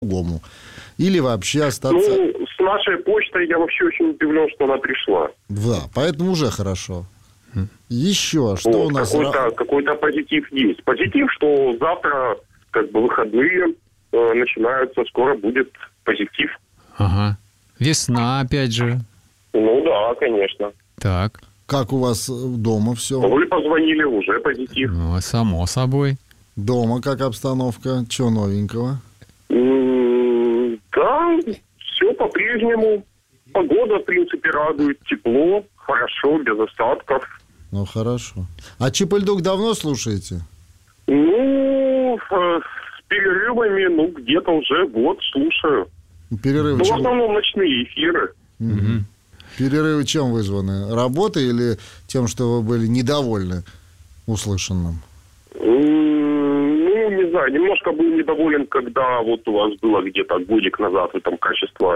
по-другому. Или вообще остаться... Ну, с нашей почтой я вообще очень удивлен, что она пришла. Да, поэтому уже хорошо. Еще, что вот, у нас... Какой-то позитив есть. Позитив, что завтра, как бы, выходные начинаются, скоро будет позитив. Ага. Весна, опять же. Ну да, конечно. Так. Как у вас дома все? Вы позвонили, уже позитив. Ну, само собой. Дома как обстановка? Чего новенького? Да, все по-прежнему. Погода, в принципе, радует. Тепло, хорошо, без осадков. Ну, хорошо. А Чип-и-Ль-Дук давно слушаете? Ну, с перерывами, где-то уже год слушаю. Перерывы в чем? основном ночные эфиры. Угу. Перерывы чем вызваны? Работой или тем, что вы были недовольны услышанным? Ну, не знаю, немножко был недоволен, когда вот у вас было где-то годик назад, вы там качество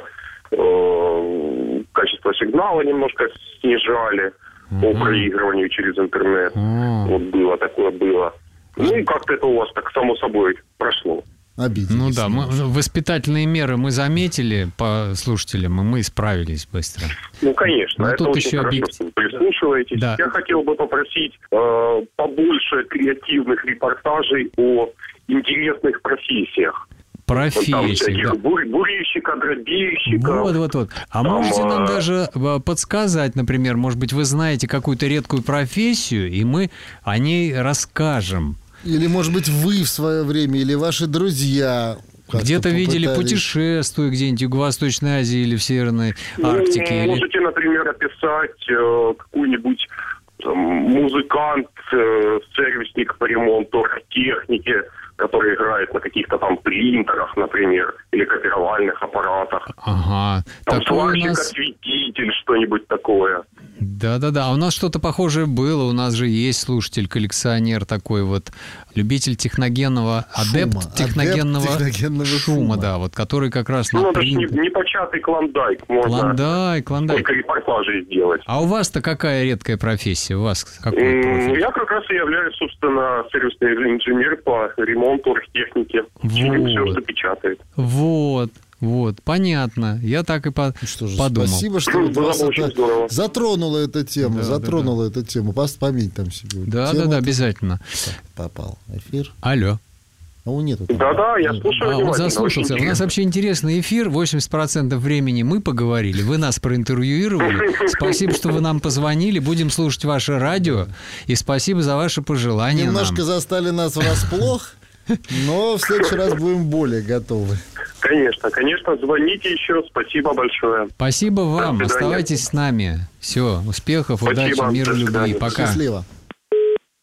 сигнала немножко снижали по проигрыванию через интернет. Вот было, такое было. Ну, и как-то это у вас так само собой прошло. Обиделись. Ну да, воспитательные меры мы заметили по слушателям, и мы справились быстро. Ну, конечно, но это тут очень еще хорошо, что вы прислушиваетесь. Да. Я хотел бы попросить побольше креативных репортажей о интересных профессиях. Профессии, да. Бурильщика, дробильщика. Вот. А можете нам даже подсказать, например, может быть, вы знаете какую-то редкую профессию, и мы о ней расскажем. Или, может быть, вы в свое время, или ваши друзья... Где-то видели, путешествуя где-нибудь в Юго-Восточной Азии или в Северной Арктике. Можете, например, описать какую-нибудь музыкант, сервисник по ремонту техники, который играет на каких-то там принтерах, например, или копировальных аппаратах. Ага. Там Такое сварщик-осветитель, что-нибудь такое. Да. А у нас что-то похожее было. У нас же есть слушатель, коллекционер такой вот, любитель техногенного, адепт техногенного шума, да, вот, который как раз на это же непочатый клондайк. Можно клондайк. только репортажей сделать. А у вас-то какая редкая профессия? У вас какой профиль? Я как раз и являюсь, собственно, сервисный инженер по ремонту оргтехники. Чиним все, что печатает. Вот, понятно. Я так и подумал. Спасибо, что вас затронула эта тема. Эту тему. Пометь там себе. Да, обязательно. Попал эфир. Алло. А у нету. Да, я слушаю. Он заслушался. У нас вообще интересный эфир. 80% времени мы поговорили. Вы нас проинтервьюировали. Спасибо, что вы нам позвонили. Будем слушать ваше радио. И спасибо за ваши пожелания. Немножко застали нас врасплох, но в следующий раз будем более готовы. Конечно. Звоните еще. Спасибо большое. Спасибо вам. Оставайтесь с нами. Все. Успехов, удачи, мира, любви. Пока. Счастливо.